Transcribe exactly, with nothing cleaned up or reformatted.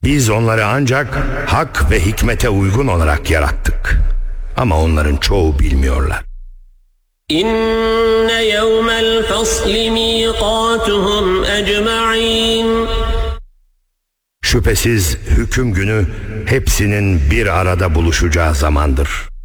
Biz onları ancak hak ve hikmete uygun olarak yarattık. Ama onların çoğu bilmiyorlar. İnne yevmel fasli miqatuhum ecma'in. Şüphesiz hüküm günü hepsinin bir arada buluşacağı zamandır.